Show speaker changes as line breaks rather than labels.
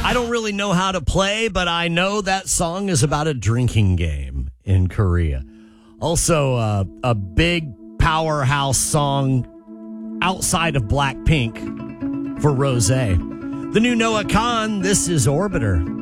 I don't really know how to play, but I know that song is about a drinking game in Korea. Also, a big powerhouse song outside of Blackpink for Rosé. The new Noah Khan, this is Orbiter.